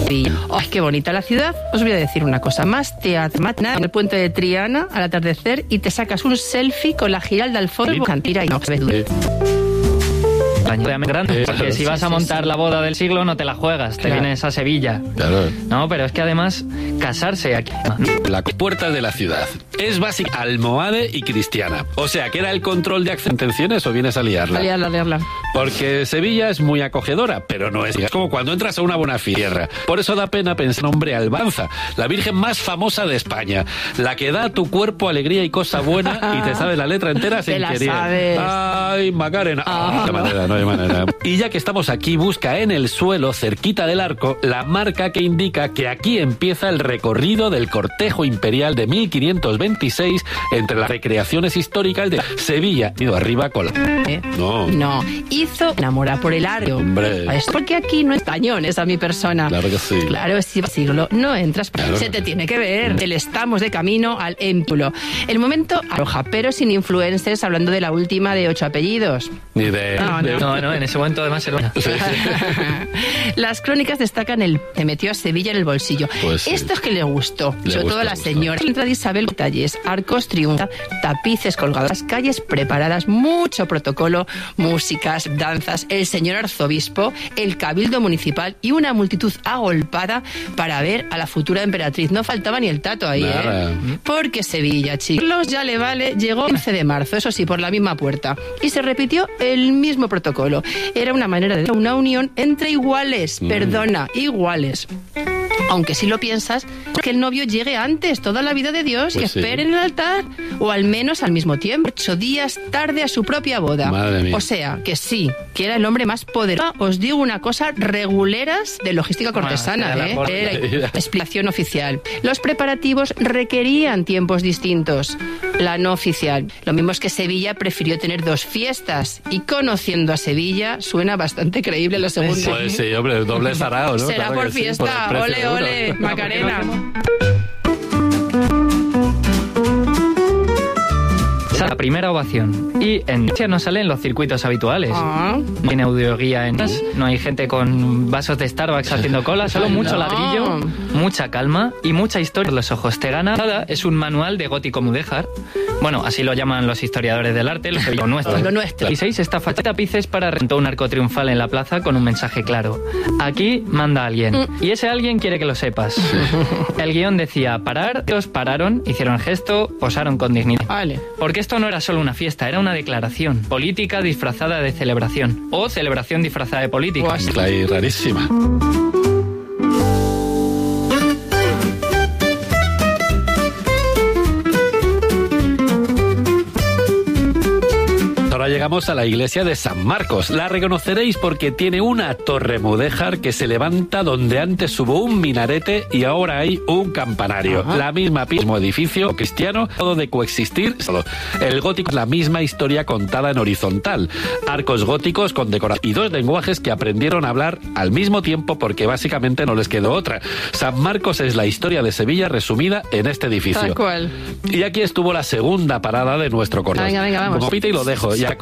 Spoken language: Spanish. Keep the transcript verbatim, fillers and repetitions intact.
Sevilla. ¡Ay, qué bonita la ciudad! Os voy a decir una cosa más. Te atmatan en el puente de Triana al atardecer y te sacas un selfie con la Giralda al fondo. Cantira y no se ve. Grande, porque si vas a montar la boda del siglo no te la juegas, te Claro. vienes a Sevilla. Claro. No, pero es que además casarse aquí. La puerta de la ciudad es básica, almohade y cristiana. O sea, ¿que era el control de acceso? ¿Intenciones o vienes a liarla? A liarla, a liarla. Porque Sevilla es muy acogedora, pero no es. Es como cuando entras a una buena tierra. Por eso da pena pensar en nombre Albanza, la virgen más famosa de España, la que da a tu cuerpo alegría y cosa buena y te sabe la letra entera sin Te la querer. sabes. Ay, Macarena. Ah. Ah, de manera, no hay manera. Y ya que estamos aquí, busca en el suelo, cerquita del arco, la marca que indica que aquí empieza el recorrido del cortejo imperial de mil quinientos veintiséis entre las recreaciones históricas de Sevilla. Ido arriba con la... ¿Eh? No. No. Hizo enamorar por el aro. Hombre. Esto porque aquí no es tañón esa mi persona. Claro que sí. Claro, si siglo no entras, Claro se que te sí. tiene que ver. El estamos de camino al émpulo. El momento arroja, pero sin influencers hablando de la última de ocho apellidos. Ni de... No, de- No, no, en ese momento además era una... Sí, sí. Las crónicas destacan el que metió a Sevilla en el bolsillo. Pues sí. Esto es que le gustó, Le sobre gustó, todo a la gustó. señora. Entrada de Isabel, detalles, arcos, triunfa, tapices colgados, las calles preparadas, mucho protocolo, músicas, danzas, el señor arzobispo, el cabildo municipal y una multitud agolpada para ver a la futura emperatriz. No faltaba ni el tato ahí, Nada. ¿eh? Porque Sevilla, chicos, ya le vale, llegó el once de marzo, eso sí, por la misma puerta. Y se repitió el mismo protocolo. Era una manera de una unión entre iguales, perdona, iguales. Aunque si lo piensas, que el novio llegue antes, toda la vida de Dios, Pues y sí. espere en el altar, o al menos al mismo tiempo, ocho días tarde a su propia boda. Madre mía. O sea, que sí, que era el hombre más poderoso. Os digo una cosa, reguleras de logística cortesana, Bueno, ¿eh? era la Era explicación oficial. Los preparativos requerían tiempos distintos. La no oficial. Lo mismo es que Sevilla prefirió tener dos fiestas, y conociendo a Sevilla, suena bastante creíble la segunda. Pues sí, hombre, doble sarao, ¿no? Será Claro por que sí, fiesta, por el precio ole, de uno. ole, Macarena. La primera ovación. Y en Murcia no salen los circuitos habituales. Ah. No hay audioguía en no hay gente con vasos de Starbucks haciendo cola, solo mucho No. ladrillo, mucha calma y mucha historia por los ojos. Te gana nada, es un manual de gótico mudéjar. Bueno, así lo llaman los historiadores del arte, lo, lo nuestro. Lo nuestro. Y seis está fachada de tapices para rentar un arco triunfal en la plaza con un mensaje claro. Aquí manda alguien. Y ese alguien quiere que lo sepas. El guión decía parar, ellos pararon, hicieron el gesto, posaron con dignidad. Vale. Porque esto no era solo una fiesta, era una declaración política disfrazada de celebración. O celebración disfrazada de política. Guau. Mezcla ahí rarísima. Ahora llegamos a la iglesia de San Marcos. La reconoceréis porque tiene una torre mudéjar que se levanta donde antes hubo un minarete y ahora hay un campanario. Ajá. La misma mismo edificio cristiano, todo de coexistir. Solo. El gótico es la misma historia contada en horizontal. Arcos góticos con decoración y dos lenguajes que aprendieron a hablar al mismo tiempo porque básicamente no les quedó otra. San Marcos es la historia de Sevilla resumida en este edificio. Tal cual. Y aquí estuvo la segunda parada de nuestro correo. Venga, venga, vamos. Como pita y lo dejo. Y a Cruz